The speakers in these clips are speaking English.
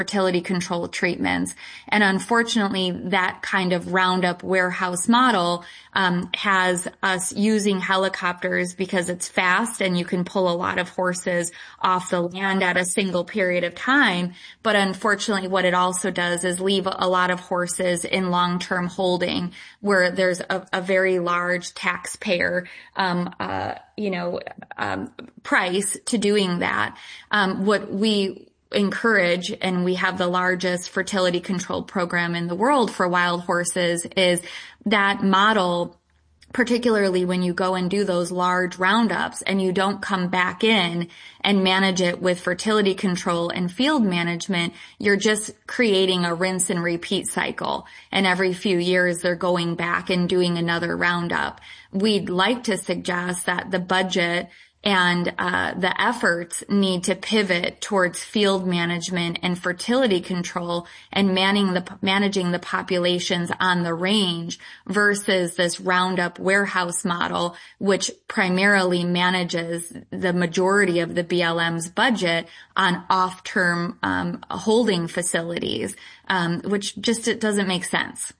fertility control treatments. And unfortunately, that kind of Roundup warehouse model has us using helicopters because it's fast and you can pull a lot of horses off the land at a single period of time. But unfortunately, what it also does is leave a lot of horses in long-term holding where there's a very large taxpayer price to doing that. What we encourage, and we have the largest fertility control program in the world for wild horses, is that model, particularly when you go and do those large roundups and you don't come back in and manage it with fertility control and field management, you're just creating a rinse and repeat cycle. And every few years they're going back and doing another roundup. We'd like to suggest that the budget and the efforts need to pivot towards field management and fertility control and managing the populations on the range versus this Roundup warehouse model, which primarily manages the majority of the BLM's budget on off-term holding facilities, which just it doesn't make sense.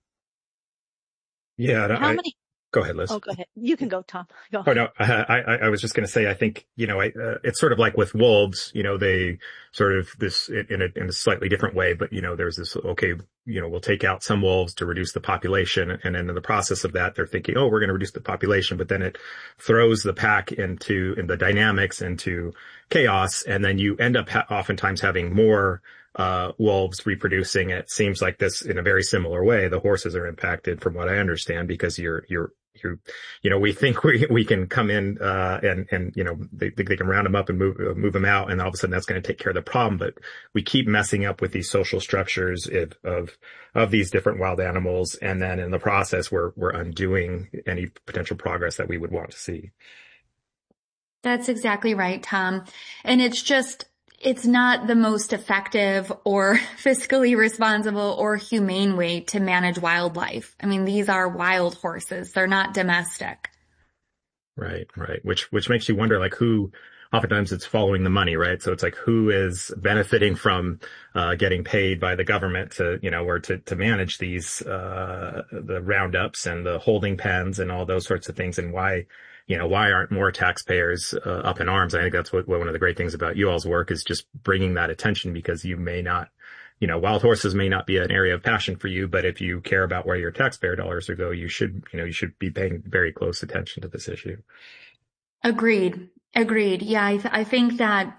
Yeah. How many? Go ahead, Liz. Oh, go ahead. You can go, Tom. Go. Oh, no, I was just going to say, I think, it's sort of like with wolves, they sort of this in a slightly different way, but, there's this, okay, we'll take out some wolves to reduce the population. And then in the process of that, they're thinking, oh, we're going to reduce the population, but then it throws the pack in the dynamics into chaos. And then you end up oftentimes having more wolves reproducing. It seems like this in a very similar way. The horses are impacted from what I understand because we think we can come in, and they can round them up and move them out. And all of a sudden that's going to take care of the problem. But we keep messing up with these social structures of these different wild animals. And then in the process, we're undoing any potential progress that we would want to see. That's exactly right, Tom. And it's not the most effective or fiscally responsible or humane way to manage wildlife. I mean, these are wild horses. They're not domestic. Right. Which makes you wonder, like, who, oftentimes it's following the money, right? So it's like, who is benefiting from, getting paid by the government to, or to manage these, the roundups and the holding pens and all those sorts of things, and why aren't more taxpayers up in arms? I think that's what one of the great things about you all's work is just bringing that attention, because you may not, wild horses may not be an area of passion for you, but if you care about where your taxpayer dollars go, you should be paying very close attention to this issue. Agreed. Yeah, I think that,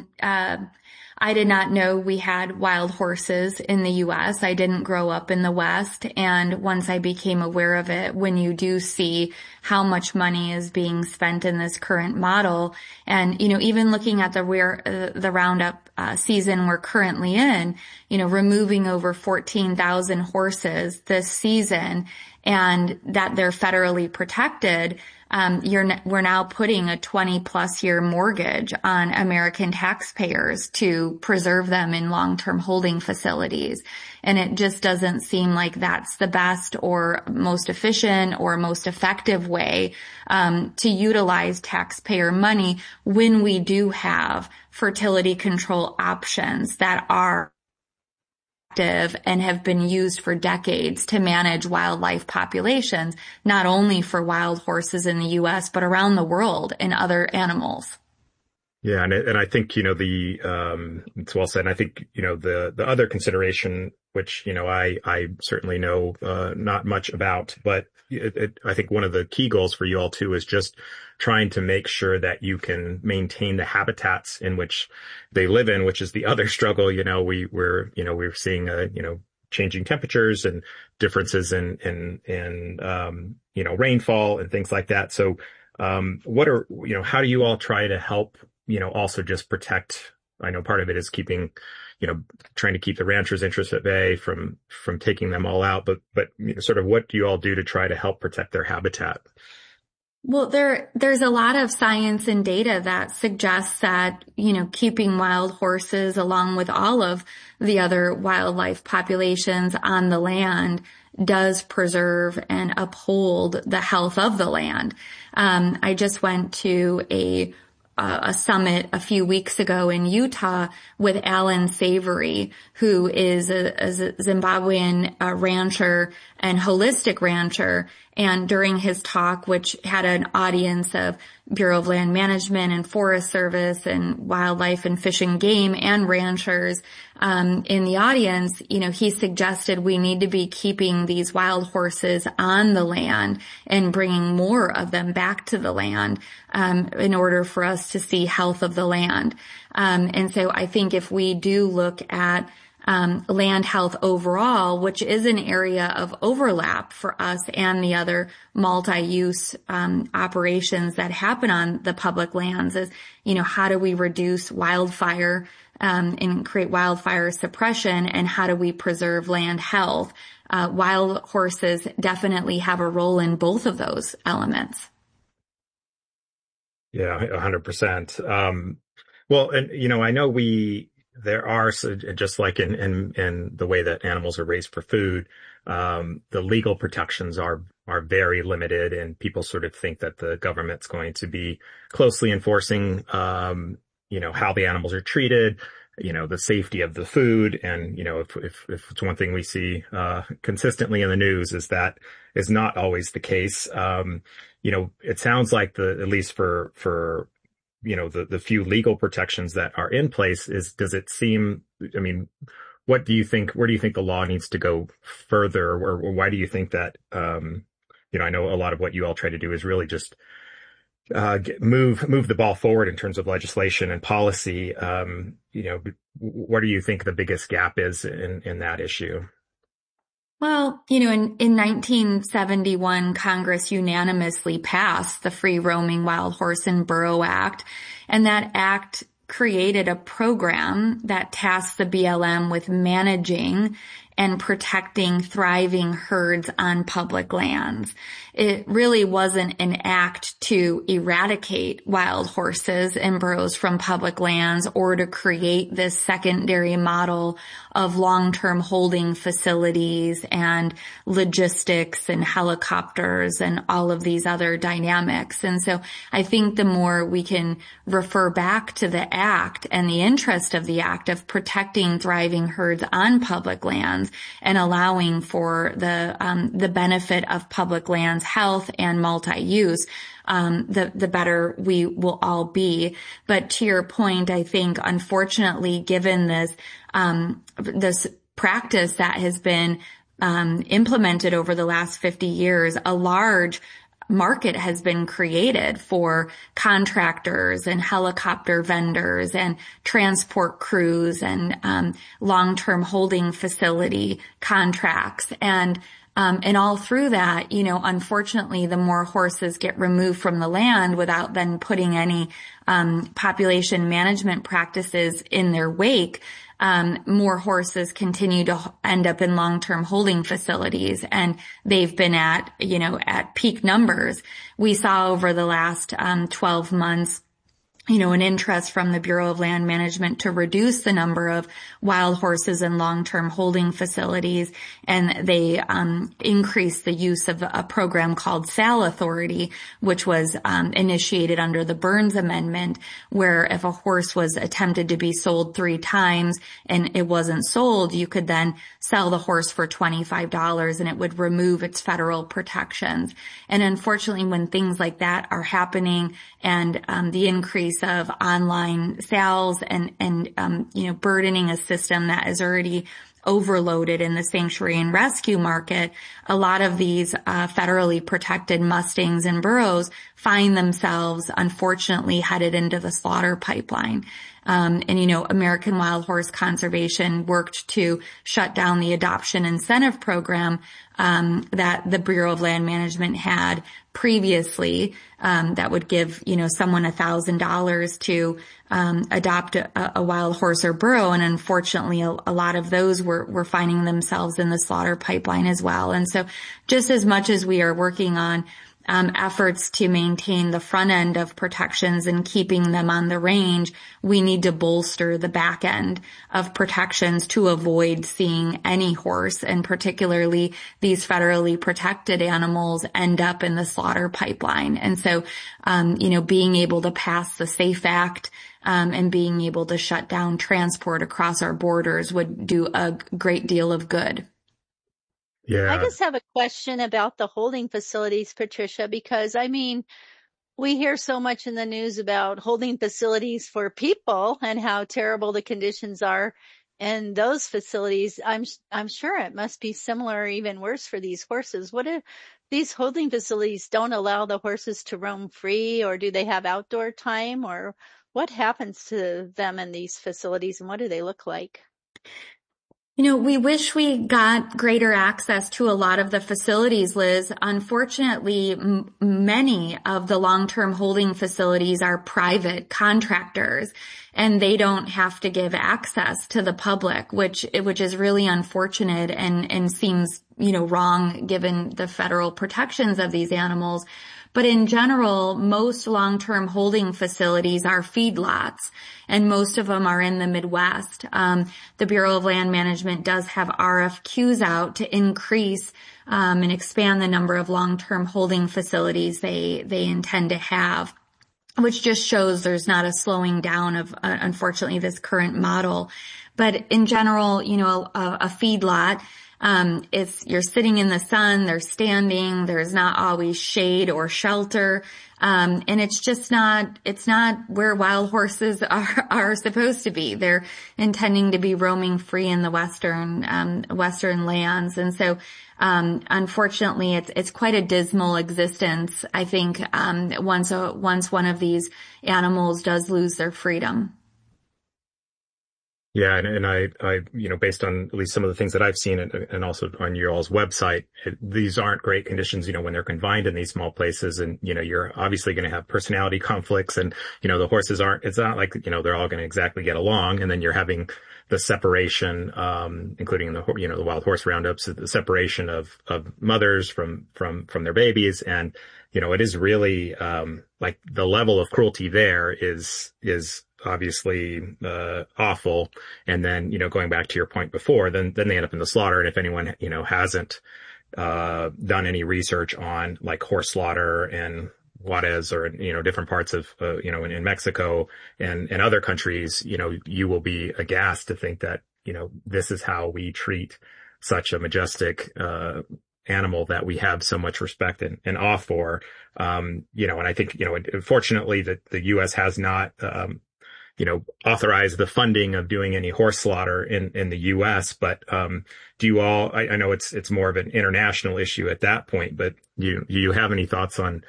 I did not know we had wild horses in the U.S. I didn't grow up in the West. And once I became aware of it, when you do see how much money is being spent in this current model, and, even looking at the Roundup season we're currently in, removing over 14,000 horses this season, and that they're federally protected, we're now putting a 20+ year mortgage on American taxpayers to preserve them in long-term holding facilities. And it just doesn't seem like that's the best or most efficient or most effective way to utilize taxpayer money when we do have fertility control options that are and have been used for decades to manage wildlife populations, not only for wild horses in the U.S., but around the world and other animals. Yeah. And I think, it's well said. And I think, the other consideration, which, I certainly know, not much about, but I think one of the key goals for you all too is just trying to make sure that you can maintain the habitats in which they live in, which is the other struggle. We're seeing, changing temperatures and differences in rainfall and things like that. So, how do you all try to help, also just protect? I know part of it is keeping, trying to keep the ranchers' interests at bay from taking them all out, but sort of what do you all do to try to help protect their habitat? Well, there's a lot of science and data that suggests that, keeping wild horses along with all of the other wildlife populations on the land does preserve and uphold the health of the land. I just went to a a summit a few weeks ago in Utah with Alan Savory, who is a Zimbabwean rancher and holistic rancher. And during his talk, which had an audience of Bureau of Land Management and Forest Service and wildlife and fish and game and ranchers, in the audience, he suggested we need to be keeping these wild horses on the land and bringing more of them back to the land, in order for us to see health of the land. And so I think if we do look at land health overall, which is an area of overlap for us and the other multi-use operations that happen on the public lands, is, how do we reduce wildfire and create wildfire suppression, and how do we preserve land health? Wild horses definitely have a role in both of those elements. Yeah, 100%. Well, and I know there are, just like in the way that animals are raised for food, the legal protections are very limited, and people sort of think that the government's going to be closely enforcing, how the animals are treated, the safety of the food. And, if it's one thing we see, consistently in the news, is that is not always the case. It sounds like at least for the few legal protections that are in place, does it seem, where do you think the law needs to go further, or why do you think that, I know a lot of what you all try to do is really just, move the ball forward in terms of legislation and policy. What do you think the biggest gap is in that issue? Well, in 1971, Congress unanimously passed the Free Roaming Wild Horse and Burro Act, and that act created a program that tasked the BLM with managing and protecting thriving herds on public lands. It really wasn't an act to eradicate wild horses and burros from public lands or to create this secondary model of long-term holding facilities and logistics and helicopters and all of these other dynamics. And so I think the more we can refer back to the act and the interest of the act of protecting thriving herds on public lands and allowing for the benefit of public lands health and multi-use, the better we will all be. But to your point, I think unfortunately, given this practice that has been implemented over the last 50 years, a large market has been created for contractors and helicopter vendors and transport crews and long-term holding facility contracts. And all through that, unfortunately, the more horses get removed from the land without then putting any population management practices in their wake, more horses continue to end up in long-term holding facilities, and they've been at peak numbers. We saw over the last 12 months an interest from the Bureau of Land Management to reduce the number of wild horses in long-term holding facilities. And they increased the use of a program called SAL Authority, which was initiated under the Burns Amendment, where if a horse was attempted to be sold 3 times and it wasn't sold, you could then sell the horse for $25 and it would remove its federal protections. And unfortunately, when things like that are happening and the increase of online sales and burdening a system that is already overloaded in the sanctuary and rescue market, a lot of these federally protected mustangs and burros find themselves, unfortunately, headed into the slaughter pipeline. American Wild Horse Conservation worked to shut down the adoption incentive program that the Bureau of Land Management had previously, that would give, someone $1,000 to adopt a wild horse or burro. And unfortunately, a lot of those were finding themselves in the slaughter pipeline as well. And so just as much as we are working on efforts to maintain the front end of protections and keeping them on the range, we need to bolster the back end of protections to avoid seeing any horse, and particularly these federally protected animals, end up in the slaughter pipeline. And so, being able to pass the SAFE Act, and being able to shut down transport across our borders would do a great deal of good. Yeah. I just have a question about the holding facilities, Patricia, because we hear so much in the news about holding facilities for people and how terrible the conditions are in those facilities. I'm sure it must be similar or even worse for these horses. What if these holding facilities don't allow the horses to roam free, or do they have outdoor time, or what happens to them in these facilities, and what do they look like? We wish we got greater access to a lot of the facilities, Liz. Unfortunately, many of the long-term holding facilities are private contractors, and they don't have to give access to the public, which is really unfortunate and seems, wrong given the federal protections of these animals. But in general, most long-term holding facilities are feedlots, and most of them are in the Midwest. The Bureau of Land Management does have RFQs out to increase and expand the number of long-term holding facilities they intend to have, which just shows there's not a slowing down of, unfortunately, this current model. But in general, a feedlot, you're sitting in the sun, they're standing, there's not always shade or shelter. And it's not where wild horses are supposed to be. They're intending to be roaming free in the Western lands. And so, unfortunately, it's quite a dismal existence, I think, once one of these animals does lose their freedom. Yeah. And I, based on at least some of the things that I've seen and also on your all's website, these aren't great conditions, when they're confined in these small places, and, you're obviously going to have personality conflicts, and, the horses it's not like, they're all going to exactly get along. And then you're having the separation, including the wild horse roundups, the separation of mothers from their babies. And, it is really, like the level of cruelty there is obviously awful. And then, going back to your point before, then they end up in the slaughter. And if anyone, hasn't done any research on like horse slaughter and Juarez or, different parts of, in Mexico and other countries, you will be aghast to think that, this is how we treat such a majestic animal that we have so much respect and awe for. And I think, fortunately that the U.S. has not, authorize the funding of doing any horse slaughter in the U.S. But, do you all, I know it's more of an international issue at that point, but do you have any thoughts on,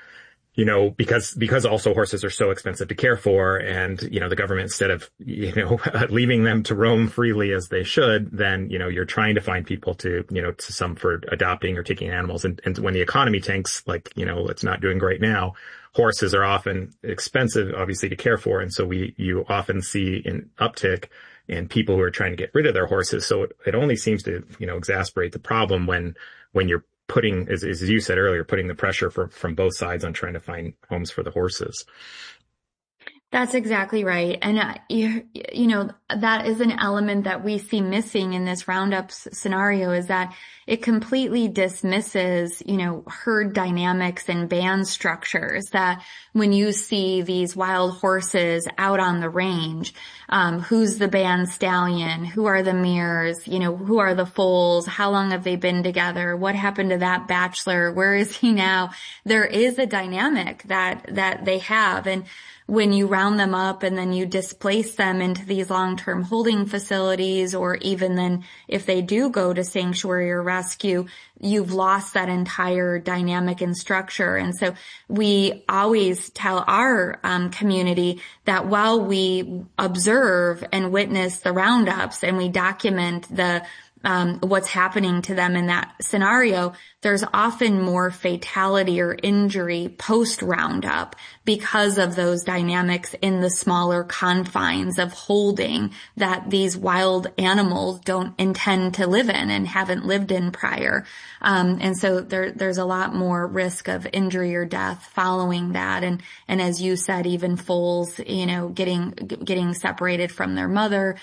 because also horses are so expensive to care for, and, the government, instead of, leaving them to roam freely as they should, then, you're trying to find people to some for adopting or taking animals. And when the economy tanks, like, it's not doing great now, horses are often expensive, obviously, to care for. And so you often see an uptick in people who are trying to get rid of their horses. So it only seems to, exacerbate the problem when you're putting, as you said earlier, putting the pressure from both sides on trying to find homes for the horses. That's exactly right. And, that is an element that we see missing in this roundups scenario, is that it completely dismisses, herd dynamics and band structures, that when you see these wild horses out on the range, who's the band stallion? Who are the mirrors? Who are the foals? How long have they been together? What happened to that bachelor? Where is he now? There is a dynamic that they have. And when you round them up and then you displace them into these long-term holding facilities, or even then if they do go to sanctuary or rescue, you've lost that entire dynamic and structure. And so we always tell our community that while we observe and witness the roundups and we document what's happening to them in that scenario, there's often more fatality or injury post roundup because of those dynamics in the smaller confines of holding that these wild animals don't intend to live in and haven't lived in prior. And so there's a lot more risk of injury or death following that. And as you said, even foals, getting separated from their mother,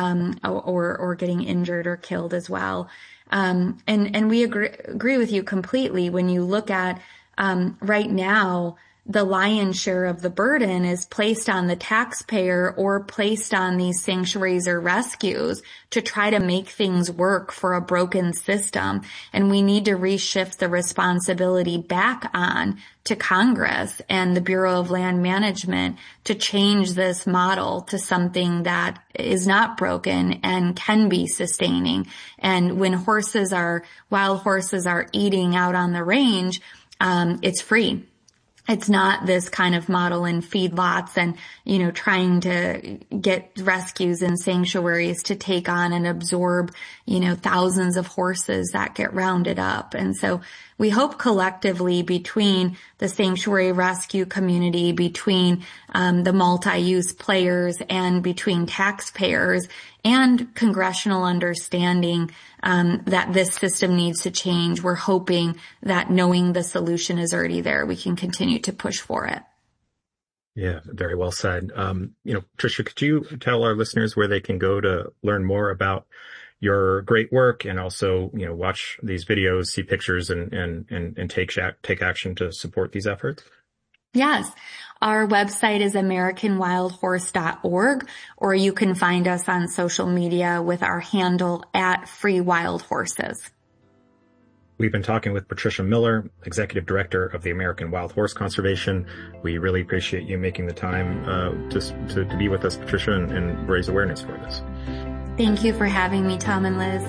or getting injured or killed as well. And we agree with you completely. When you look at, right now, the lion's share of the burden is placed on the taxpayer or placed on these sanctuaries or rescues to try to make things work for a broken system. And we need to reshift the responsibility back on to Congress and the Bureau of Land Management to change this model to something that is not broken and can be sustaining. And when wild horses are eating out on the range, it's free. It's not this kind of model in feedlots and, trying to get rescues and sanctuaries to take on and absorb, thousands of horses that get rounded up. And so we hope collectively between the sanctuary rescue community, between the multi-use players, and between taxpayers and congressional understanding that this system needs to change, we're hoping that knowing the solution is already there, we can continue to push for it. Yeah, very well said. Tricia, could you tell our listeners where they can go to learn more about your great work and also, watch these videos, see pictures, and take action to support these efforts? Yes. Our website is AmericanWildHorse.org, or you can find us on social media with our handle @FreeWildHorses. We've been talking with Patricia Miller, Executive Director of the American Wild Horse Conservation. We really appreciate you making the time to be with us, Patricia, and raise awareness for this. Thank you for having me, Tom and Liz.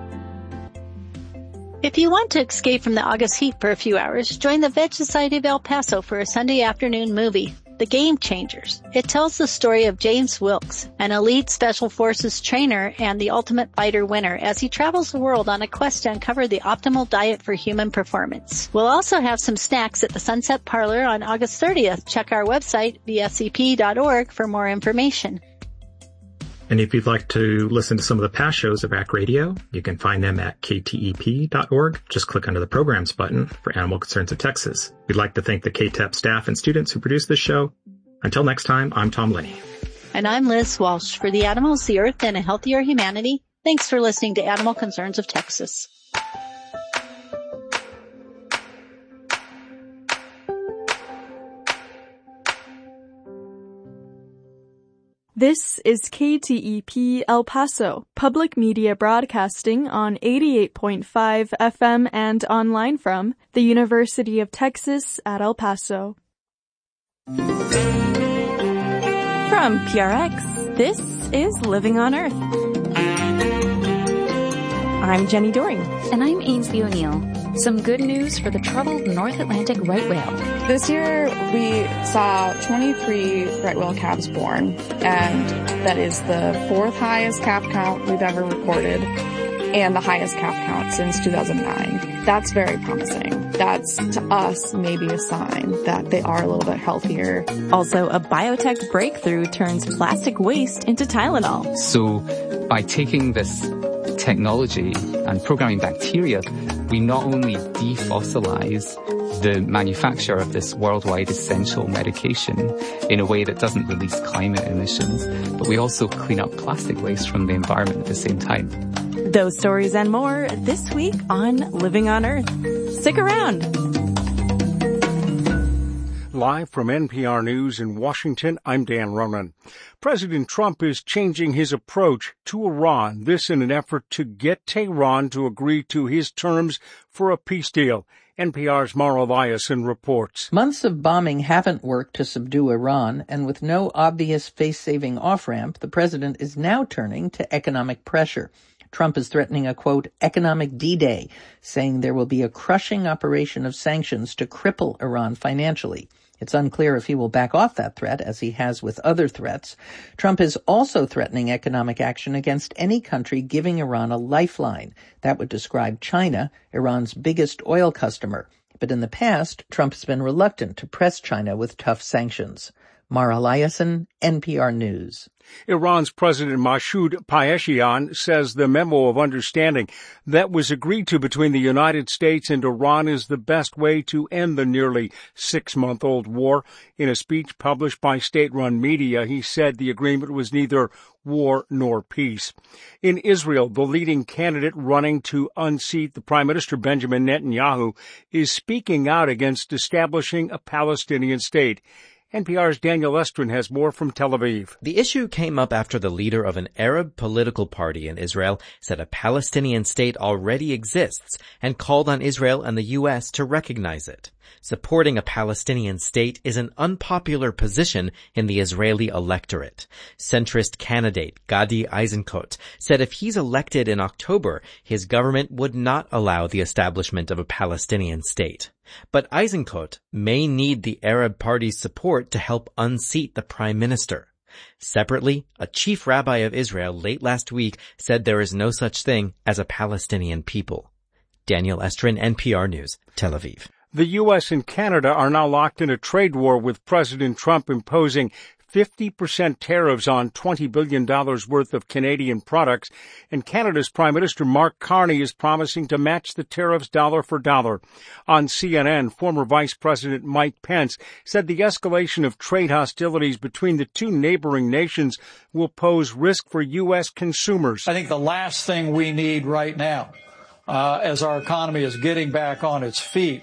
If you want to escape from the August heat for a few hours, join the Veg Society of El Paso for a Sunday afternoon movie, The Game Changers. It tells the story of James Wilkes, an elite special forces trainer and the Ultimate Fighter winner, as he travels the world on a quest to uncover the optimal diet for human performance. We'll also have some snacks at the Sunset Parlor on August 30th. Check our website, vscp.org, for more information. And if you'd like to listen to some of the past shows of ACK Radio, you can find them at ktep.org. Just click under the Programs button for Animal Concerns of Texas. We'd like to thank the KTEP staff and students who produced this show. Until next time, I'm Tom Linney. And I'm Liz Walsh. For the animals, the earth, and a healthier humanity, thanks for listening to Animal Concerns of Texas. This is KTEP El Paso, public media broadcasting on 88.5 FM and online from the University of Texas at El Paso. From PRX, this is Living on Earth. I'm Jenny Doring. And I'm Ainsley O'Neill. Some good news for the troubled North Atlantic right whale. This year we saw 23 right whale calves born, and that is the 4th highest calf count we've ever recorded and the highest calf count since 2009. That's very promising. That's, to us, maybe a sign that they are a little bit healthier. Also, a biotech breakthrough turns plastic waste into Tylenol. So by taking this technology and programming bacteria, we not only defossilize the manufacture of this worldwide essential medication in a way that doesn't release climate emissions, but we also clean up plastic waste from the environment at the same time. Those stories and more this week on Living on Earth. Stick around. Live from NPR News in Washington, I'm Dan Ronan. President Trump is changing his approach to Iran, this in an effort to get Tehran to agree to his terms for a peace deal. NPR's Mara Liasson reports. Months of bombing haven't worked to subdue Iran, and with no obvious face-saving off-ramp, the president is now turning to economic pressure. Trump is threatening a, quote, economic D-Day, saying there will be a crushing operation of sanctions to cripple Iran financially. It's unclear if he will back off that threat, as he has with other threats. Trump is also threatening economic action against any country giving Iran a lifeline. That would describe China, Iran's biggest oil customer. But in the past, Trump has been reluctant to press China with tough sanctions. Mara Liasson, NPR News. Iran's President Masoud Pezeshkian says the memo of understanding that was agreed to between the United States and Iran is the best way to end the nearly 6-month-old war. In a speech published by state-run media, he said the agreement was neither war nor peace. In Israel, the leading candidate running to unseat the Prime Minister Benjamin Netanyahu is speaking out against establishing a Palestinian state. NPR's Daniel Estrin has more from Tel Aviv. The issue came up after the leader of an Arab political party in Israel said a Palestinian state already exists and called on Israel and the U.S. to recognize it. Supporting a Palestinian state is an unpopular position in the Israeli electorate. Centrist candidate Gadi Eisenkot said if he's elected in October, his government would not allow the establishment of a Palestinian state. But Eisenkot may need the Arab Party's support to help unseat the prime minister. Separately, a chief rabbi of Israel late last week said there is no such thing as a Palestinian people. Daniel Estrin, NPR News, Tel Aviv. The U.S. and Canada are now locked in a trade war with President Trump imposing 50% tariffs on $20 billion worth of Canadian products, and Canada's Prime Minister Mark Carney is promising to match the tariffs dollar for dollar. On CNN, former Vice President Mike Pence said the escalation of trade hostilities between the two neighboring nations will pose risk for U.S. consumers. I think the last thing we need right now, as our economy is getting back on its feet,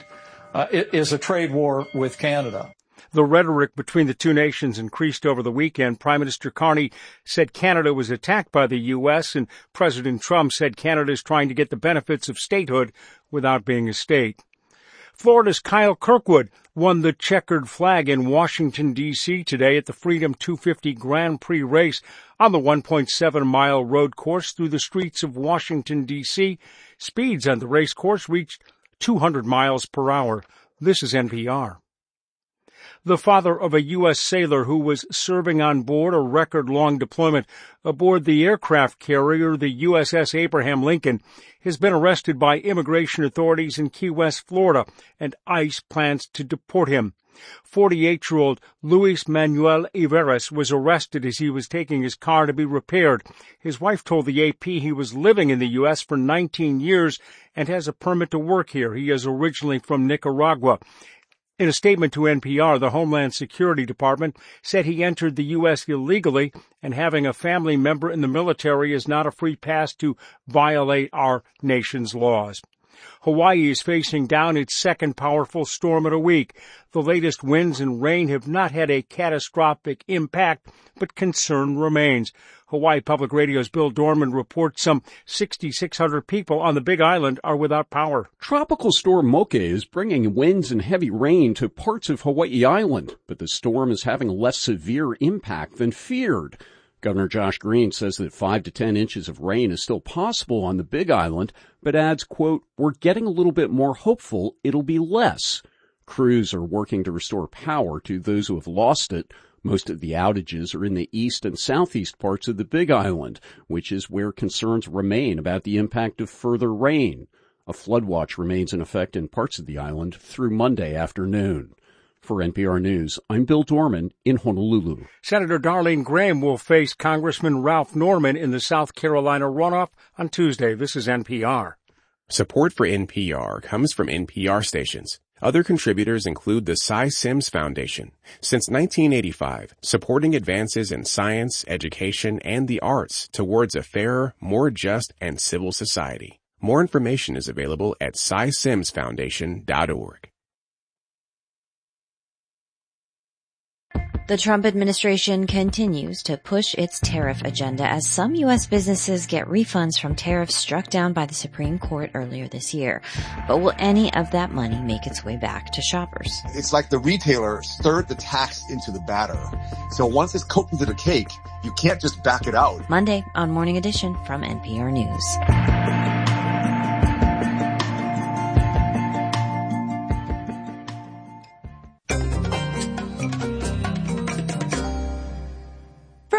is a trade war with Canada. The rhetoric between the two nations increased over the weekend. Prime Minister Carney said Canada was attacked by the U.S., and President Trump said Canada is trying to get the benefits of statehood without being a state. Florida's Kyle Kirkwood won the checkered flag in Washington, D.C. today at the Freedom 250 Grand Prix race on the 1.7-mile road course through the streets of Washington, D.C. Speeds on the race course reached 200 miles per hour. This is NPR. The father of a U.S. sailor who was serving on board a record-long deployment aboard the aircraft carrier, the USS Abraham Lincoln, has been arrested by immigration authorities in Key West, Florida, and ICE plans to deport him. 48-year-old Luis Manuel Iveres was arrested as he was taking his car to be repaired. His wife told the AP he was living in the U.S. for 19 years and has a permit to work here. He is originally from Nicaragua. In a statement to NPR, the Homeland Security Department said he entered the U.S. illegally, and having a family member in the military is not a free pass to violate our nation's laws. Hawaii is facing down its second powerful storm in a week. The latest winds and rain have not had a catastrophic impact, but concern remains. Hawaii Public Radio's Bill Dorman reports some 6,600 people on the Big Island are without power. Tropical storm Mocha is bringing winds and heavy rain to parts of Hawaii Island, but the storm is having less severe impact than feared. Governor Josh Green says that 5 to 10 inches of rain is still possible on the Big Island, but adds, quote, "We're getting a little bit more hopeful it'll be less." Crews are working to restore power to those who have lost it. Most of the outages are in the east and southeast parts of the Big Island, which is where concerns remain about the impact of further rain. A flood watch remains in effect in parts of the island through Monday afternoon. For NPR News, I'm Bill Dorman in Honolulu. Senator Darlene Graham will face Congressman Ralph Norman in the South Carolina runoff on Tuesday. This is NPR. Support for NPR comes from NPR stations. Other contributors include the Cy Sims Foundation. Since 1985, supporting advances in science, education, and the arts towards a fairer, more just, and civil society. More information is available at cysimsfoundation.org. The Trump administration continues to push its tariff agenda as some U.S. businesses get refunds from tariffs struck down by the Supreme Court earlier this year. But will any of that money make its way back to shoppers? It's like the retailer stirred the tax into the batter. So once it's cooked into the cake, you can't just back it out. Monday on Morning Edition from NPR News.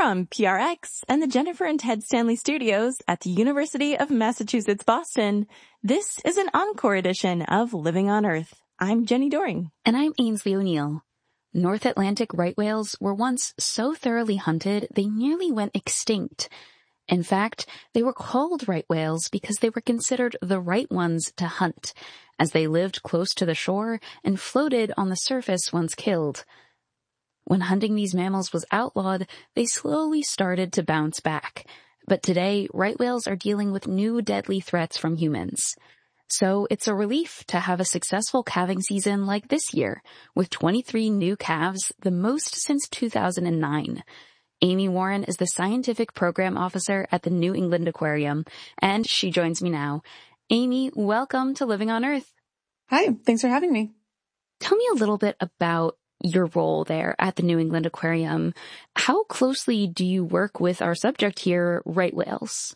From PRX and the Jennifer and Ted Stanley Studios at the University of Massachusetts, Boston, this is an encore edition of Living on Earth. I'm Jenny Doring. And I'm Ainsley O'Neill. North Atlantic right whales were once so thoroughly hunted they nearly went extinct. In fact, they were called right whales because they were considered the right ones to hunt, as they lived close to the shore and floated on the surface once killed. When hunting these mammals was outlawed, they slowly started to bounce back. But today, right whales are dealing with new deadly threats from humans. So it's a relief to have a successful calving season like this year, with 23 new calves, the most since 2009. Amy Warren is the Scientific Program Officer at the New England Aquarium, and she joins me now. Amy, welcome to Living on Earth. Hi, thanks for having me. Tell me a little bit about your role there at the New England Aquarium. How closely do you work with our subject here, right whales?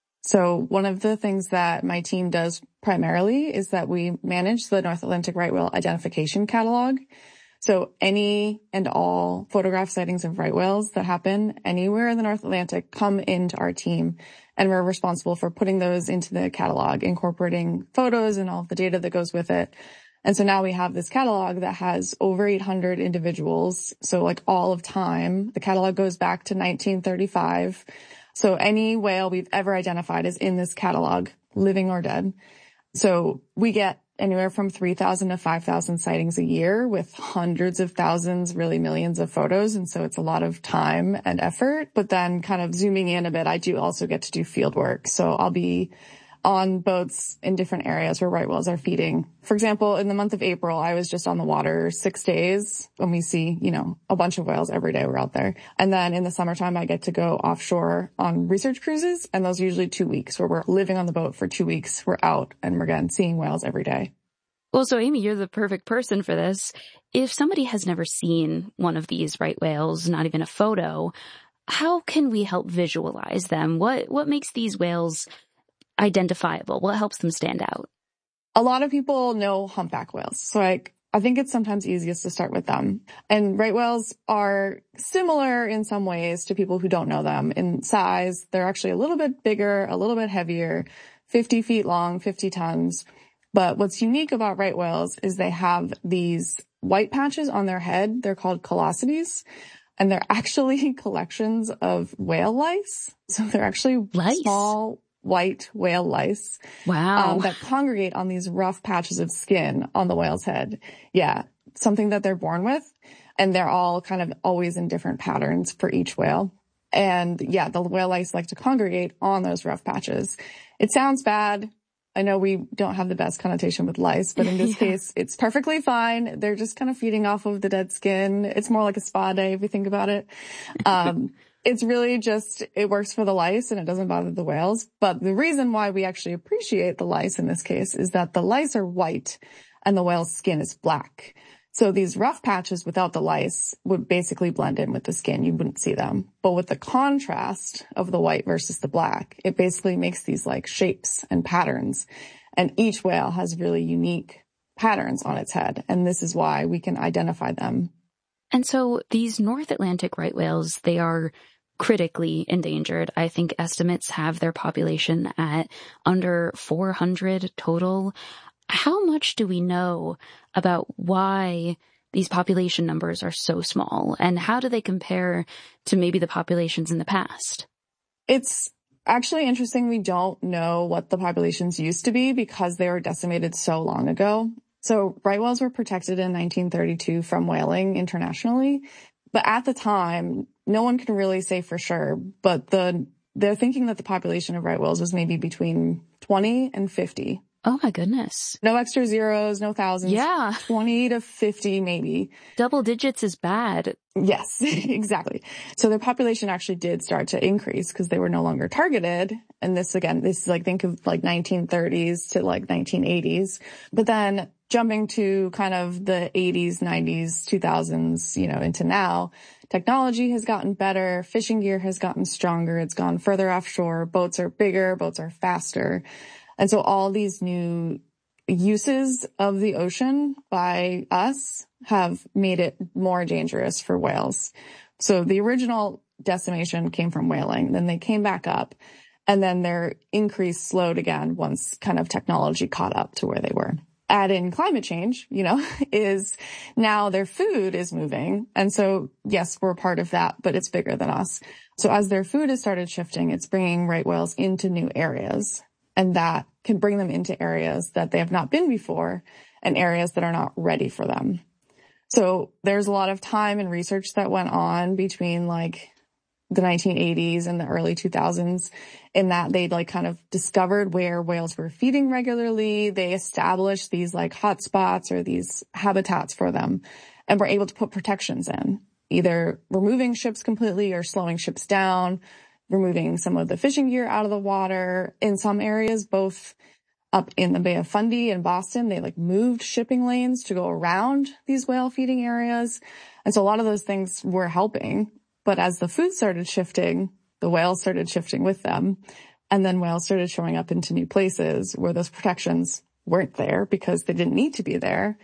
So one of the things that my team does primarily is that we manage the North Atlantic right whale identification catalog. So any and all photograph sightings of right whales that happen anywhere in the North Atlantic come into our team, and we're responsible for putting those into the catalog, incorporating photos and all of the data that goes with it. And so now we have this catalog that has over 800 individuals. So like all of time, the catalog goes back to 1935. So any whale we've ever identified is in this catalog, living or dead. So we get anywhere from 3,000 to 5,000 sightings a year with hundreds of thousands, really millions of photos. And so it's a lot of time and effort. But then kind of zooming in a bit, I do also get to do field work. So I'll be on boats in different areas where right whales are feeding. For example, in the month of April, I was just on the water 6 days when we see, a bunch of whales every day we're out there. And then in the summertime, I get to go offshore on research cruises. And those are usually 2 weeks where we're living on the boat for 2 weeks. We're out and we're again seeing whales every day. Well, so Amy, you're the perfect person for this. If somebody has never seen one of these right whales, not even a photo, how can we help visualize them? What makes these whales identifiable? What helps them stand out? A lot of people know humpback whales. So I think it's sometimes easiest to start with them. And right whales are similar in some ways to people who don't know them. In size, they're actually a little bit bigger, a little bit heavier, 50 feet long, 50 tons. But what's unique about right whales is they have these white patches on their head. They're called callosities. And they're actually collections of whale lice. So they're actually small white whale lice. Wow. That congregate on these rough patches of skin on the whale's head. Yeah. Something that they're born with. And they're all kind of always in different patterns for each whale. And yeah, the whale lice like to congregate on those rough patches. It sounds bad. I know we don't have the best connotation with lice, but in this case, it's perfectly fine. They're just kind of feeding off of the dead skin. It's more like a spa day if you think about it. It's really just, it works for the lice and it doesn't bother the whales. But the reason why we actually appreciate the lice in this case is that the lice are white and the whale's skin is black. So these rough patches without the lice would basically blend in with the skin. You wouldn't see them. But with the contrast of the white versus the black, it basically makes these like shapes and patterns. And each whale has really unique patterns on its head. And this is why we can identify them. And so these North Atlantic right whales, they are critically endangered. I think estimates have their population at under 400 total. How much do we know about why these population numbers are so small, and how do they compare to maybe the populations in the past? It's actually interesting. We don't know what the populations used to be because they were decimated so long ago. So right whales were protected in 1932 from whaling internationally. But at the time, no one can really say for sure, but they're thinking that the population of right whales was maybe between 20 and 50. Oh my goodness. No extra zeros, no thousands. Yeah. 20 to 50 maybe. Double digits is bad. Yes, exactly. So their population actually did start to increase because they were no longer targeted. And this is like, think of like 1930s to like 1980s. But then jumping to kind of the 80s, 90s, 2000s, into now, technology has gotten better. Fishing gear has gotten stronger. It's gone further offshore. Boats are bigger. Boats are faster. And so all these new uses of the ocean by us have made it more dangerous for whales. So the original decimation came from whaling. Then they came back up, and then their increase slowed again once kind of technology caught up to where they were. Add in climate change, is now their food is moving. And so, yes, we're a part of that, but it's bigger than us. So as their food has started shifting, it's bringing right whales into new areas, and that can bring them into areas that they have not been before and areas that are not ready for them. So there's a lot of time and research that went on between like the 1980s and the early 2000s in that they'd like kind of discovered where whales were feeding regularly. They established these like hotspots or these habitats for them and were able to put protections in, either removing ships completely or slowing ships down, removing some of the fishing gear out of the water. In some areas, both up in the Bay of Fundy in Boston, they like moved shipping lanes to go around these whale feeding areas. And so a lot of those things were helping. But as the food started shifting, the whales started shifting with them. And then whales started showing up into new places where those protections weren't there because they didn't need to be there.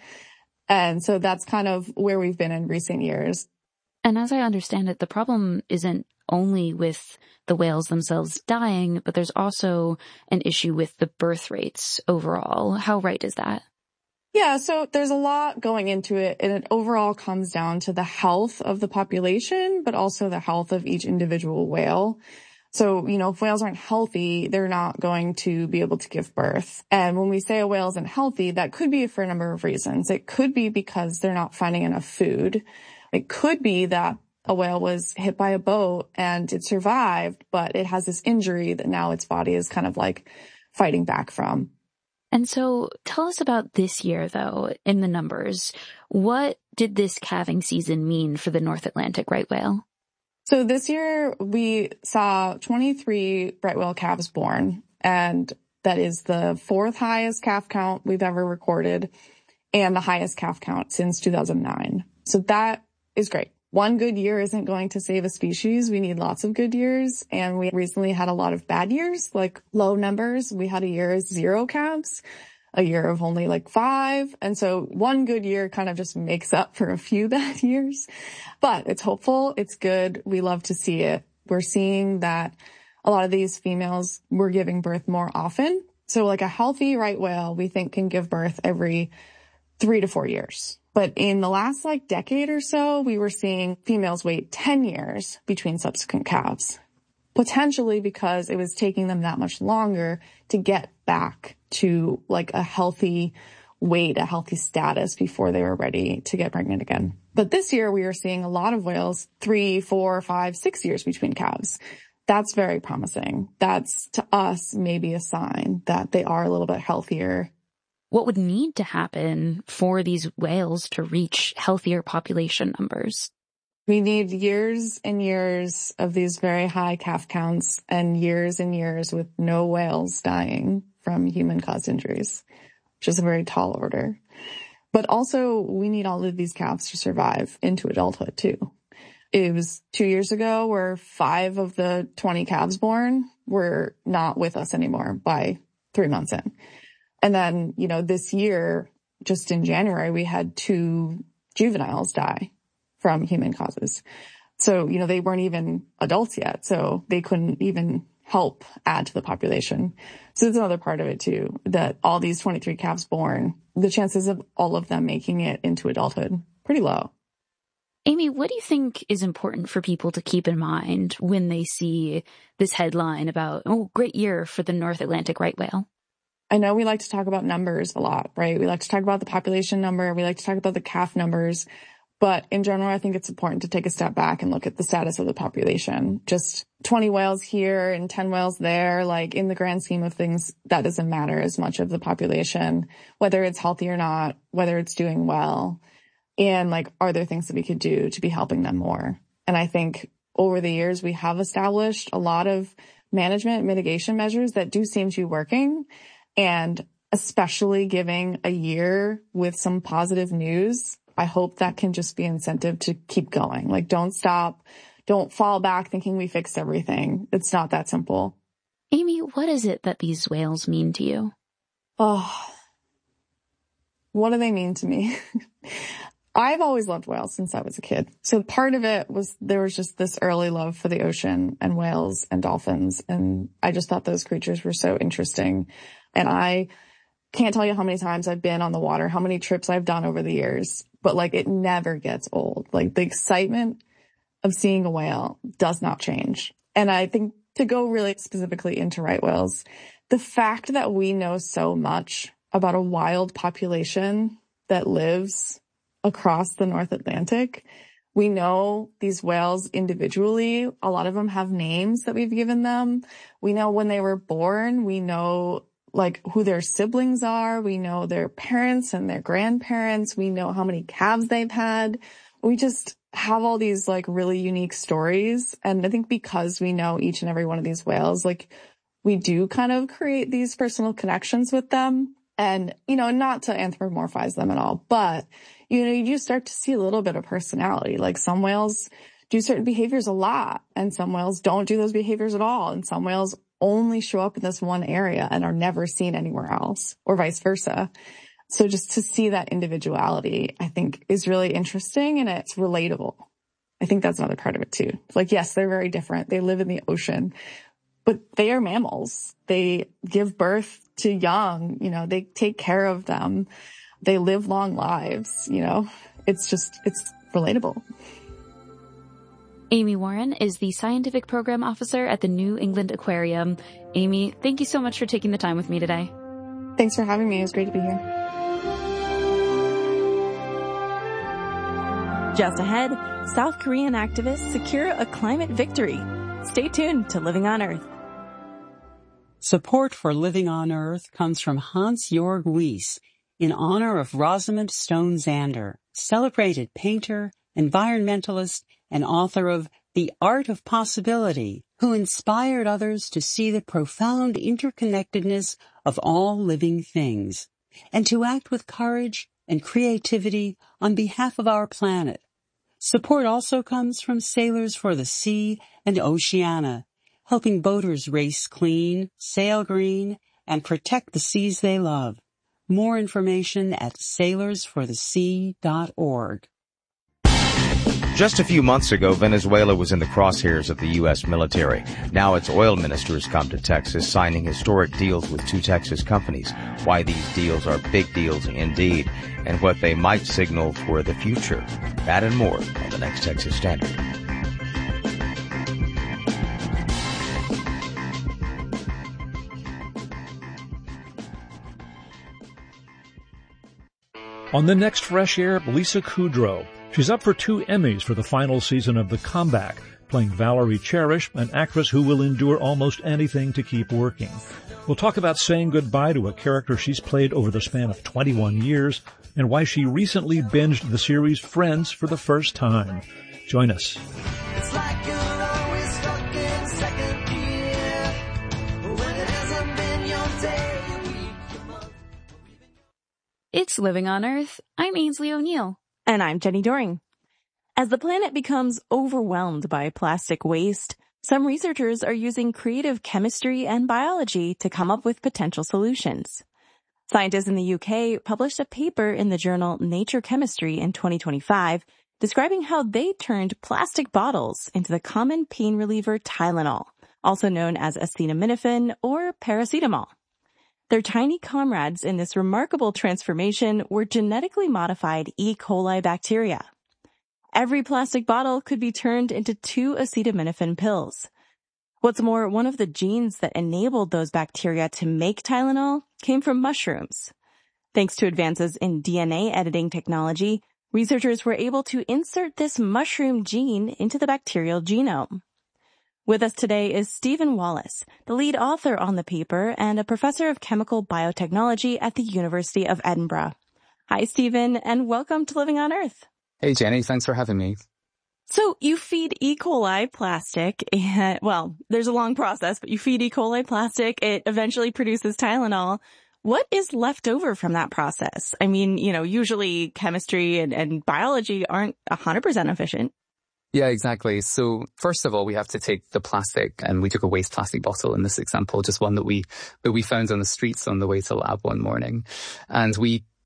And so that's kind of where we've been in recent years. And as I understand it, the problem isn't only with the whales themselves dying, but there's also an issue with the birth rates overall. How right is that? Yeah, so there's a lot going into it, and it overall comes down to the health of the population, but also the health of each individual whale. So, if whales aren't healthy, they're not going to be able to give birth. And when we say a whale isn't healthy, that could be for a number of reasons. It could be because they're not finding enough food. It could be that a whale was hit by a boat and it survived, but it has this injury that now its body is kind of like fighting back from. And so tell us about this year, though, in the numbers. What did this calving season mean for the North Atlantic right whale? So this year we saw 23 right whale calves born, and that is the fourth highest calf count we've ever recorded and the highest calf count since 2009. So that is great. One good year isn't going to save a species. We need lots of good years. And we recently had a lot of bad years, like low numbers. We had a year of 0 calves, a year of only like 5. And so one good year kind of just makes up for a few bad years. But it's hopeful. It's good. We love to see it. We're seeing that a lot of these females were giving birth more often. So like a healthy right whale, we think can give birth every 3 to 4 years. But in the last decade or so, we were seeing females wait 10 years between subsequent calves, potentially because it was taking them that much longer to get back to a healthy weight, a healthy status before they were ready to get pregnant again. But this year we are seeing a lot of whales 3, 4, 5, 6 years between calves. That's very promising. That's to us maybe a sign that they are a little bit healthier. What would need to happen for these whales to reach healthier population numbers? We need years and years of these very high calf counts and years with no whales dying from human-caused injuries, which is a very tall order. But also, we need all of these calves to survive into adulthood, too. It was 2 years ago where 5 of the 20 calves born were not with us anymore by 3 months in. And then, this year, just in January, we had 2 juveniles die from human causes. So, they weren't even adults yet, so they couldn't even help add to the population. So it's another part of it too, that all these 23 calves born, the chances of all of them making it into adulthood, pretty low. Amy, what do you think is important for people to keep in mind when they see this headline about, great year for the North Atlantic right whale? I know we like to talk about numbers a lot, right? We like to talk about the population number. We like to talk about the calf numbers. But in general, I think it's important to take a step back and look at the status of the population. Just 20 whales here and 10 whales there, in the grand scheme of things, that doesn't matter as much of the population, whether it's healthy or not, whether it's doing well. And are there things that we could do to be helping them more? And I think over the years, we have established a lot of management mitigation measures that do seem to be working. And especially giving a year with some positive news, I hope that can just be incentive to keep going. Don't stop. Don't fall back thinking we fixed everything. It's not that simple. Amy, what is it that these whales mean to you? Oh, what do they mean to me? I've always loved whales since I was a kid. So part of it was there was just this early love for the ocean and whales and dolphins. And I just thought those creatures were so interesting. And I can't tell you how many times I've been on the water, how many trips I've done over the years, but like it never gets old. Like the excitement of seeing a whale does not change. And I think to go really specifically into right whales, the fact that we know so much about a wild population that lives across the North Atlantic. We know these whales individually. A lot of them have names that we've given them. We know when they were born. We know like who their siblings are. We know their parents and their grandparents. We know how many calves they've had. We just have all these like really unique stories. And I think because we know each and every one of these whales, like we do kind of create these personal connections with them. And, you know, not to anthropomorphize them at all, but, you know, you do start to see a little bit of personality. Like some whales do certain behaviors a lot, and some whales don't do those behaviors at all. And some whales only show up in this one area and are never seen anywhere else, or vice versa. So just to see that individuality, I think is really interesting, and it's relatable. I think that's another part of it too. Like, yes, they're very different. They live in the ocean, but they are mammals. They give birth to young, you know, they take care of them. They live long lives, you know, it's relatable. Amy Warren is the Scientific Program Officer at the New England Aquarium. Amy, thank you so much for taking the time with me today. Thanks for having me. It was great to be here. Just ahead, South Korean activists secure a climate victory. Stay tuned to Living on Earth. Support for Living on Earth comes from Hans-Jörg Wyss in honor of Rosamund Stone Zander, celebrated painter, environmentalist, and author of The Art of Possibility, who inspired others to see the profound interconnectedness of all living things, and to act with courage and creativity on behalf of our planet. Support also comes from Sailors for the Sea and Oceana, helping boaters race clean, sail green, and protect the seas they love. More information at sailorsforthesea.org. Just a few months ago, Venezuela was in the crosshairs of the U.S. military. Now its oil ministers come to Texas, signing historic deals with 2 Texas companies. Why these deals are big deals indeed, and what they might signal for the future. That and more on the next Texas Standard. On the next Fresh Air, Lisa Kudrow. She's up for 2 Emmys for the final season of The Comeback, playing Valerie Cherish, an actress who will endure almost anything to keep working. We'll talk about saying goodbye to a character she's played over the span of 21 years and why she recently binged the series Friends for the first time. Join us. It's like you're always stuck in second gear when it hasn't been your day, your week, your month. It's Living on Earth. I'm Ainsley O'Neill. And I'm Jenny Doring. As the planet becomes overwhelmed by plastic waste, some researchers are using creative chemistry and biology to come up with potential solutions. Scientists in the UK published a paper in the journal Nature Chemistry in 2025 describing how they turned plastic bottles into the common pain reliever Tylenol, also known as acetaminophen or paracetamol. Their tiny comrades in this remarkable transformation were genetically modified E. coli bacteria. Every plastic bottle could be turned into 2 acetaminophen pills. What's more, one of the genes that enabled those bacteria to make Tylenol came from mushrooms. Thanks to advances in DNA editing technology, researchers were able to insert this mushroom gene into the bacterial genome. With us today is Stephen Wallace, the lead author on the paper and a professor of chemical biotechnology at the University of Edinburgh. Hi, Stephen, and welcome to Living on Earth. Hey, Jenny. Thanks for having me. So you feed E. coli plastic, and, well, there's a long process, but you feed E. coli plastic, it eventually produces Tylenol. What is left over from that process? I mean, you know, usually chemistry and biology aren't 100% efficient. Yeah, exactly. So first of all, we have to take the plastic, and we took a waste plastic bottle in this example, just one that we found on the streets on the way to lab one morning. And we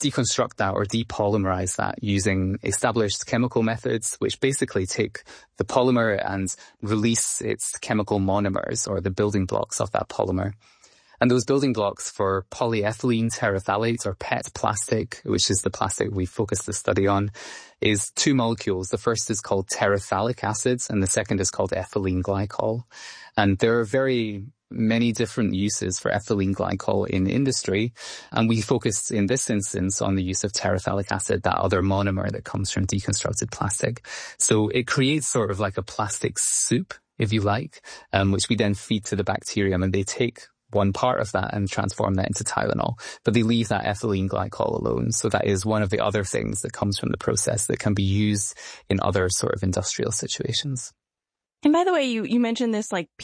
deconstruct that or depolymerize that using established chemical methods, which basically take the polymer and release its chemical monomers, or the building blocks of that polymer. And those building blocks for polyethylene terephthalate, or PET plastic, which is the plastic we focused the study on, is two molecules. The first is called terephthalic acid, and the second is called ethylene glycol. And there are very many different uses for ethylene glycol in industry, and we focused in this instance on the use of terephthalic acid, that other monomer that comes from deconstructed plastic. So it creates sort of like a plastic soup, if you like, which we then feed to the bacterium, and they take one part of that and transform that into Tylenol, but they leave that ethylene glycol alone. So that is one of the other things that comes from the process that can be used in other sort of industrial situations. And by the way, you mentioned this like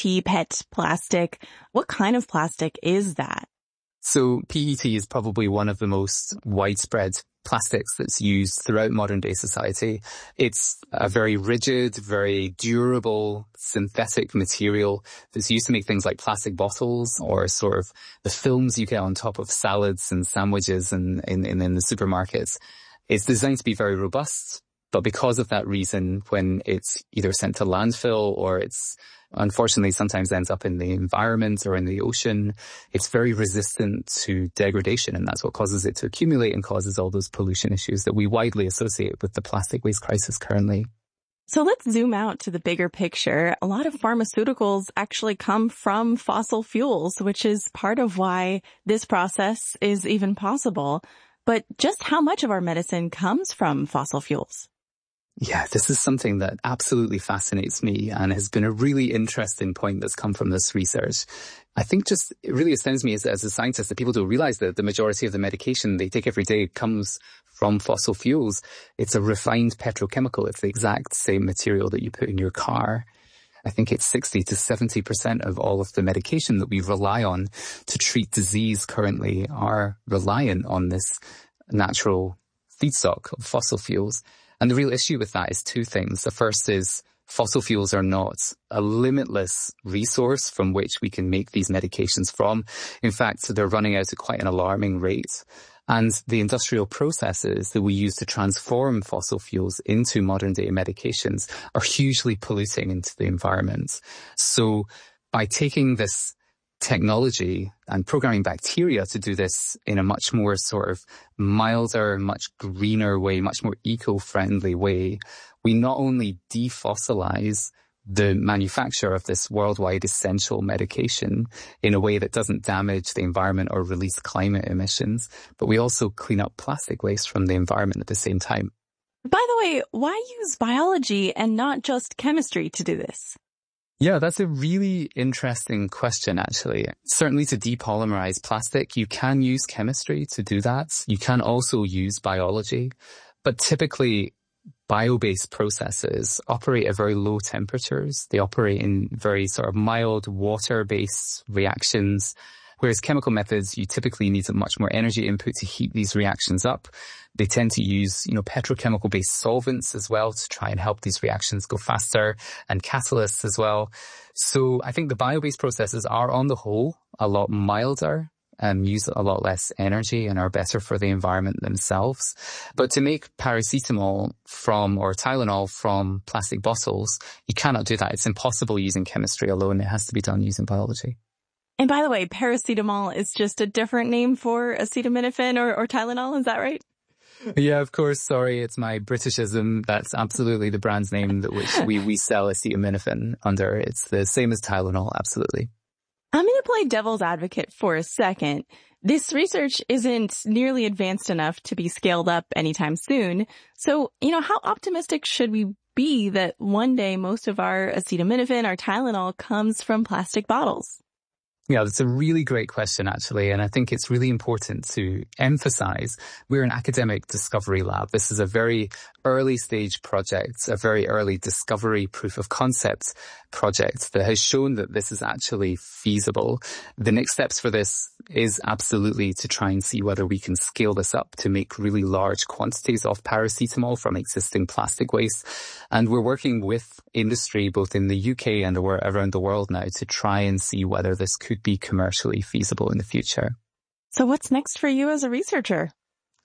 PET plastic. What kind of plastic is that? So PET is probably one of the most widespread plastics that's used throughout modern day society. It's a very rigid, very durable synthetic material that's used to make things like plastic bottles, or sort of the films you get on top of salads and sandwiches and in the supermarkets. It's designed to be very robust. But because of that reason, when it's either sent to landfill or it's unfortunately sometimes ends up in the environment or in the ocean, it's very resistant to degradation. And that's what causes it to accumulate and causes all those pollution issues that we widely associate with the plastic waste crisis currently. So let's zoom out to the bigger picture. A lot of pharmaceuticals actually come from fossil fuels, which is part of why this process is even possible. But just how much of our medicine comes from fossil fuels? Yeah, this is something that absolutely fascinates me and has been a really interesting point that's come from this research. I think just it really astounds me as a scientist that people don't realize that the majority of the medication they take every day comes from fossil fuels. It's a refined petrochemical. It's the exact same material that you put in your car. I think it's 60 to 70% of all of the medication that we rely on to treat disease currently are reliant on this natural feedstock of fossil fuels. And the real issue with that is two things. The first is fossil fuels are not a limitless resource from which we can make these medications from. In fact, they're running out at quite an alarming rate. And the industrial processes that we use to transform fossil fuels into modern day medications are hugely polluting into the environment. So by taking this technology and programming bacteria to do this in a much more sort of milder, much greener way, much more eco-friendly way, we not only defossilize the manufacture of this worldwide essential medication in a way that doesn't damage the environment or release climate emissions, but we also clean up plastic waste from the environment at the same time. By the way, why use biology and not just chemistry to do this? Yeah, that's a really interesting question, actually. Certainly to depolymerize plastic, you can use chemistry to do that. You can also use biology, but typically bio-based processes operate at very low temperatures. They operate in very sort of mild water-based reactions, whereas chemical methods, you typically need a much more energy input to heat these reactions up. They tend to use, petrochemical-based solvents as well to try and help these reactions go faster, and catalysts as well. So I think the bio-based processes are, on the whole, a lot milder and use a lot less energy and are better for the environment themselves. But to make paracetamol or Tylenol from plastic bottles, you cannot do that. It's impossible using chemistry alone. It has to be done using biology. And by the way, paracetamol is just a different name for acetaminophen or Tylenol, is that right? Yeah, of course. Sorry, it's my Britishism. That's absolutely the brand's name that which we sell acetaminophen under. It's the same as Tylenol, absolutely. I'm going to play devil's advocate for a second. This research isn't nearly advanced enough to be scaled up anytime soon. So, how optimistic should we be that one day most of our acetaminophen, our Tylenol, comes from plastic bottles? Yeah, that's a really great question, actually. And I think it's really important to emphasize we're an academic discovery lab. This is a very early stage project, a very early discovery proof of concept project that has shown that this is actually feasible. The next steps for this is absolutely to try and see whether we can scale this up to make really large quantities of paracetamol from existing plastic waste. And we're working with industry both in the UK and around the world now to try and see whether this could be commercially feasible in the future. So what's next for you as a researcher?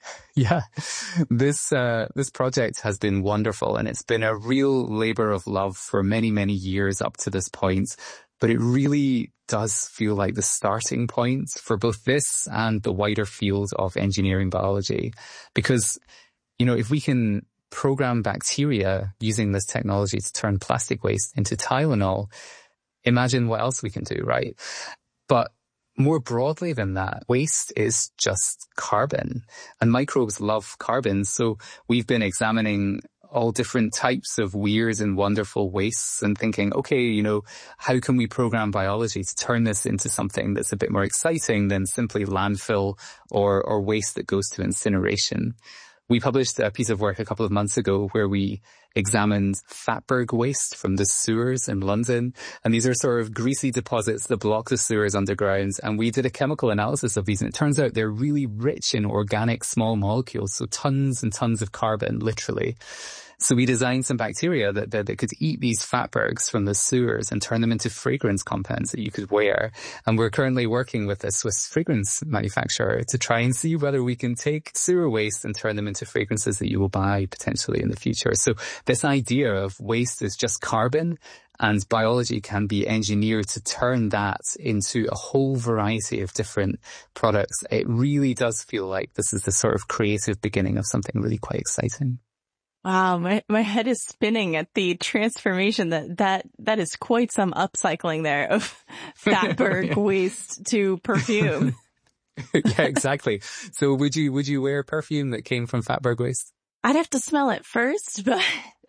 Yeah, this project has been wonderful, and it's been a real labor of love for many, many years up to this point. But it really does feel like the starting point for both this and the wider field of engineering biology. Because, if we can program bacteria using this technology to turn plastic waste into Tylenol, imagine what else we can do, right? But more broadly than that, waste is just carbon, and microbes love carbon. So we've been examining all different types of weird and wonderful wastes and thinking, okay, how can we program biology to turn this into something that's a bit more exciting than simply landfill or waste that goes to incineration? We published a piece of work a couple of months ago where we examined fatberg waste from the sewers in London. And these are sort of greasy deposits that block the sewers underground. And we did a chemical analysis of these, and it turns out they're really rich in organic small molecules, so tons and tons of carbon, literally. So we designed some bacteria that could eat these fatbergs from the sewers and turn them into fragrance compounds that you could wear. And we're currently working with a Swiss fragrance manufacturer to try and see whether we can take sewer waste and turn them into fragrances that you will buy potentially in the future. So this idea of waste is just carbon, and biology can be engineered to turn that into a whole variety of different products. It really does feel like this is the sort of creative beginning of something really quite exciting. Wow, my head is spinning at the transformation that is quite some upcycling there of fatberg waste to perfume. Yeah, exactly. So would you wear perfume that came from fatberg waste? I'd have to smell it first, but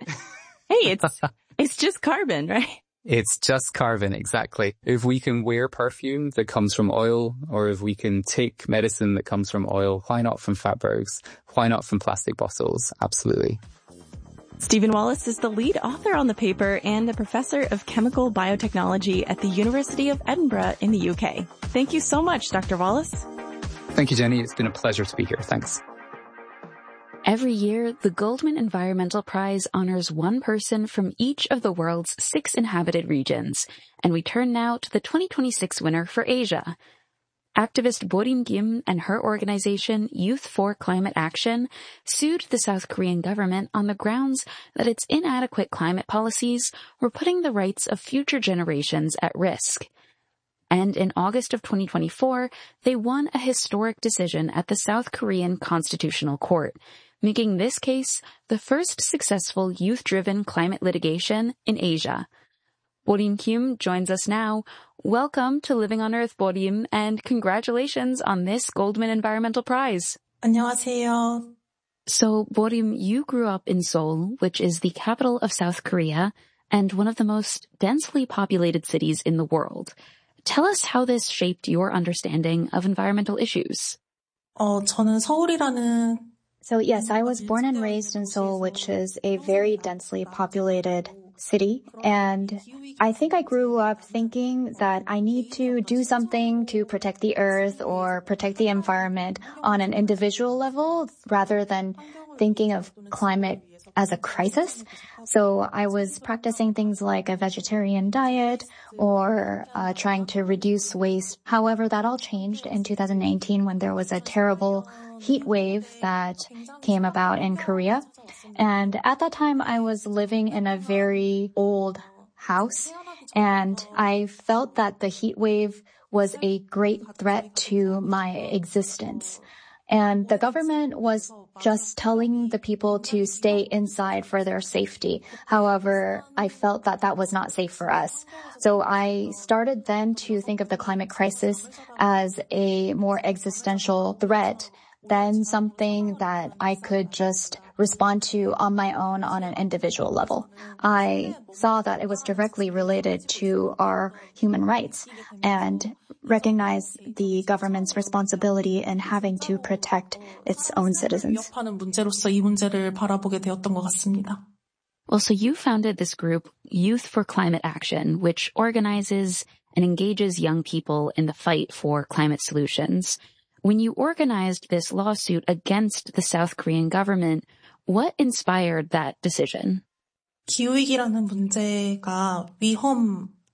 hey, it's just carbon, right? It's just carbon, exactly. If we can wear perfume that comes from oil, or if we can take medicine that comes from oil, why not from fatbergs? Why not from plastic bottles? Absolutely. Stephen Wallace is the lead author on the paper and a professor of chemical biotechnology at the University of Edinburgh in the UK. Thank you so much, Dr. Wallace. Thank you, Jenny. It's been a pleasure to be here. Thanks. Every year, the Goldman Environmental Prize honors one person from each of the world's 6 inhabited regions, and we turn now to the 2026 winner for Asia. Activist Borim Kim and her organization, Youth for Climate Action, sued the South Korean government on the grounds that its inadequate climate policies were putting the rights of future generations at risk. And in August of 2024, they won a historic decision at the South Korean Constitutional Court, making this case the first successful youth-driven climate litigation in Asia. Borim Kim joins us now. Welcome to Living on Earth, Borim, and congratulations on this Goldman Environmental Prize. 안녕하세요. So, Borim, you grew up in Seoul, which is the capital of South Korea and one of the most densely populated cities in the world. Tell us how this shaped your understanding of environmental issues. 저는 서울이라는 So yes, I was born and raised in Seoul, which is a very densely populated city. And I think I grew up thinking that I need to do something to protect the earth or protect the environment on an individual level rather than thinking of climate as a crisis. So I was practicing things like a vegetarian diet or trying to reduce waste. However, that all changed in 2019 when there was a terrible heat wave that came about in Korea. And at that time, I was living in a very old house, and I felt that the heat wave was a great threat to my existence. And the government was just telling the people to stay inside for their safety. However, I felt that that was not safe for us. So I started then to think of the climate crisis as a more existential threat than something that I could just respond to on my own on an individual level. I saw that it was directly related to our human rights and recognized the government's responsibility in having to protect its own citizens. 위협하는 문제로서 이 문제를 바라보게 되었던 것 같습니다. Well, so you founded this group, Youth for Climate Action, which organizes and engages young people in the fight for climate solutions. When you organized this lawsuit against the South Korean government, what inspired that decision? 기후위기라는 문제가 위험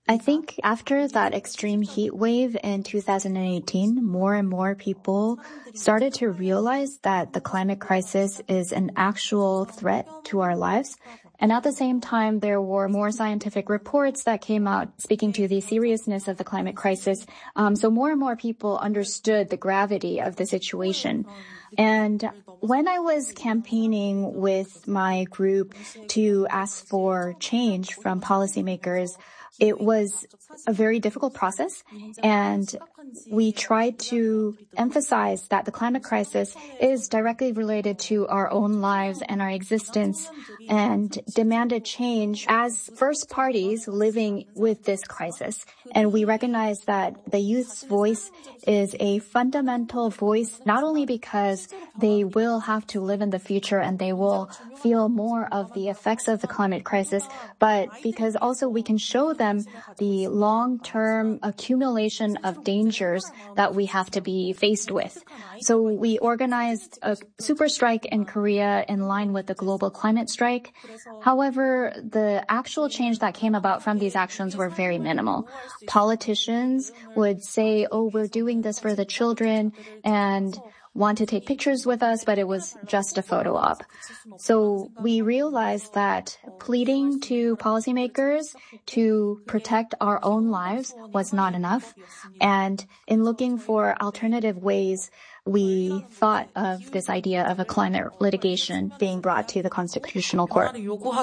I think after that extreme heat wave in 2018, more and more people started to realize that the climate crisis is an actual threat to our lives. And at the same time, there were more scientific reports that came out speaking to the seriousness of the climate crisis. So more and more people understood the gravity of the situation. And when I was campaigning with my group to ask for change from policymakers, it was a very difficult process, and we tried to emphasize that the climate crisis is directly related to our own lives and our existence, and demanded change as first parties living with this crisis. And we recognize that the youth's voice is a fundamental voice, not only because they will have to live in the future and they will feel more of the effects of the climate crisis, but because also we can show them the long-term accumulation of dangers that we have to be faced with. So we organized a super strike in Korea in line with the global climate strike. However, the actual change that came about from these actions were very minimal. Politicians would say, oh, we're doing this for the children, and want to take pictures with us, but it was just a photo op. So we realized that pleading to policymakers to protect our own lives was not enough. And in looking for alternative ways, we thought of this idea of a climate litigation being brought to the Constitutional Court.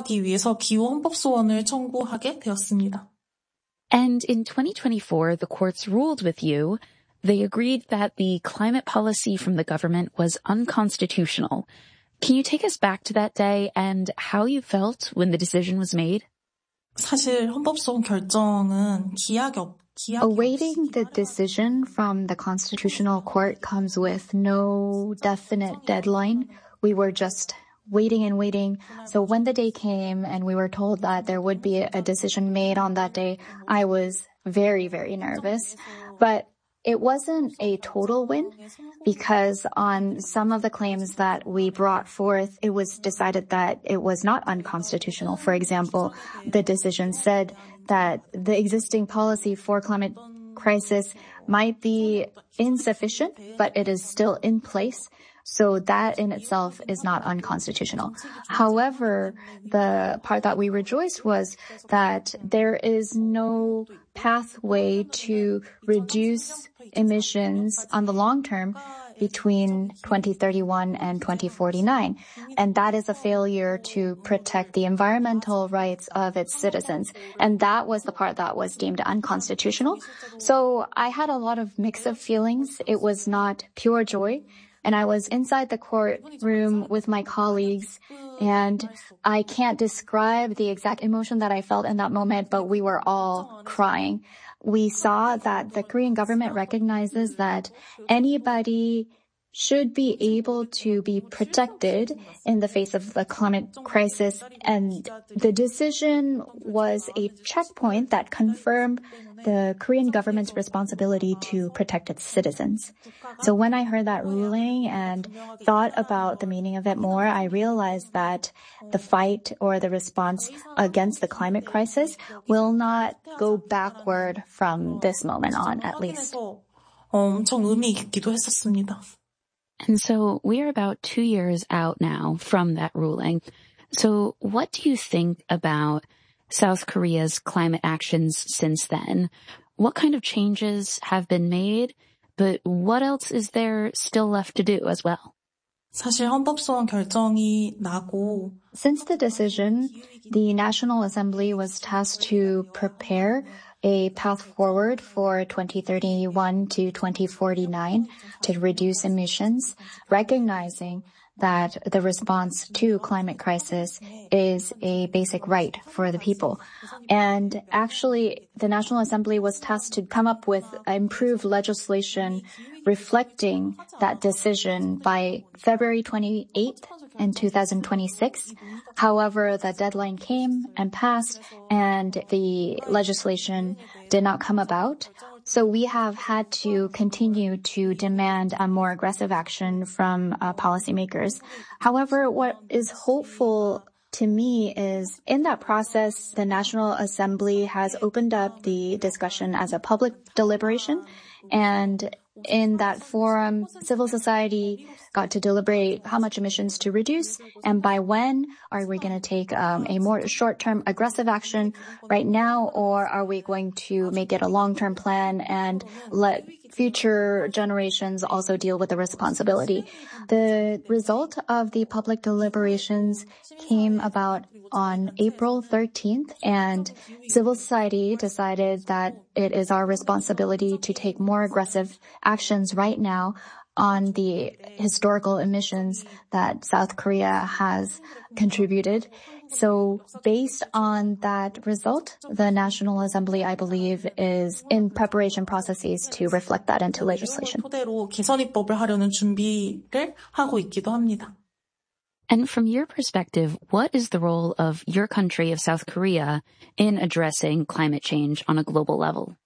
And in 2024, the courts ruled with you. They agreed that the climate policy from the government was unconstitutional. Can you take us back to that day and how you felt when the decision was made? Awaiting the decision from the Constitutional Court comes with no definite deadline. We were just waiting and waiting. So when the day came and we were told that there would be a decision made on that day, I was very, very nervous. But it wasn't a total win, because on some of the claims that we brought forth, it was decided that it was not unconstitutional. For example, the decision said that the existing policy for climate crisis might be insufficient, but it is still in place. So that in itself is not unconstitutional. However, the part that we rejoiced was that there is no pathway to reduce emissions on the long term between 2031 and 2049. And that is a failure to protect the environmental rights of its citizens. And that was the part that was deemed unconstitutional. So I had a lot of mix of feelings. It was not pure joy. And I was inside the courtroom with my colleagues, and I can't describe the exact emotion that I felt in that moment, but we were all crying. We saw that the Korean government recognizes that anybody should be able to be protected in the face of the climate crisis. And the decision was a checkpoint that confirmed the Korean government's responsibility to protect its citizens. So when I heard that ruling and thought about the meaning of it more, I realized that the fight or the response against the climate crisis will not go backward from this moment on, at least. 엄청 의미 있기도 했었습니다. And so we're about 2 years out now from that ruling. So what do you think about South Korea's climate actions since then? What kind of changes have been made, but what else is there still left to do as well? 사실 헌법소원 결정이 나고 Since the decision, the National Assembly was tasked to prepare a path forward for 2031 to 2049 to reduce emissions, recognizing that the response to climate crisis is a basic right for the people. And actually, the National Assembly was tasked to come up with improved legislation reflecting that decision by February 28th in 2026. However, the deadline came and passed, and the legislation did not come about. So we have had to continue to demand a more aggressive action from policymakers. However, what is hopeful to me is in that process, the National Assembly has opened up the discussion as a public deliberation. And in that forum, civil society got to deliberate how much emissions to reduce and by when. Are we going to take a more short-term aggressive action right now, or are we going to make it a long-term plan and let future generations also deal with the responsibility? The result of the public deliberations came about on April 13th, and civil society decided that it is our responsibility to take more aggressive actions right now on the historical emissions that South Korea has contributed. So based on that result, the National Assembly, I believe, is in preparation processes to reflect that into legislation. And from your perspective, what is the role of your country, of South Korea, in addressing climate change on a global level?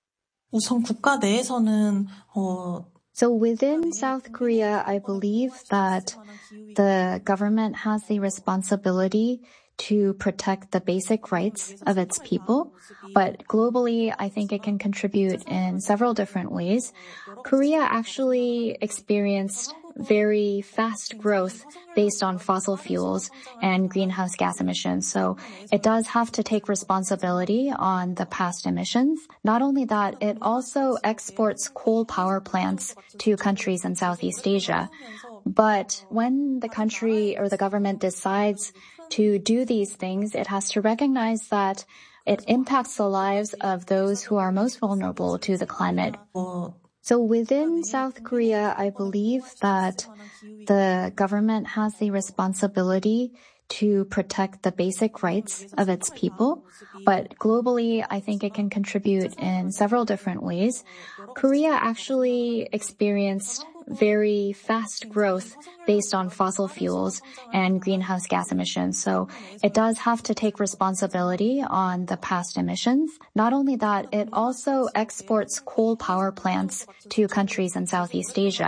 So within South Korea, I believe that the government has the responsibility to protect the basic rights of its people. But globally, I think it can contribute in several different ways. Korea actually experienced very fast growth based on fossil fuels and greenhouse gas emissions. So it does have to take responsibility on the past emissions. Not only that, it also exports coal power plants to countries in Southeast Asia. But when the country or the government decides to do these things, it has to recognize that it impacts the lives of those who are most vulnerable to the climate. So within South Korea, I believe that the government has the responsibility to protect the basic rights of its people. But globally, I think it can contribute in several different ways. Korea actually experienced very fast growth based on fossil fuels and greenhouse gas emissions. So it does have to take responsibility on the past emissions. Not only that, it also exports coal power plants to countries in Southeast Asia.